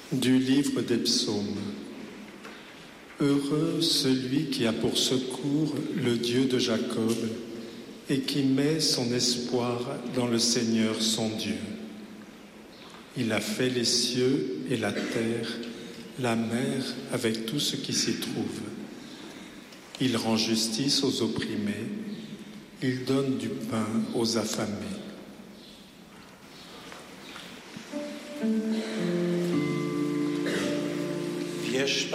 Du livre des psaumes. Heureux celui qui a pour secours le Dieu de Jacob et qui met son espoir dans le Seigneur son Dieu. Il a fait les cieux et la terre, la mer avec tout ce qui s'y trouve. Il rend justice aux opprimés, il donne du pain aux affamés. Wiersz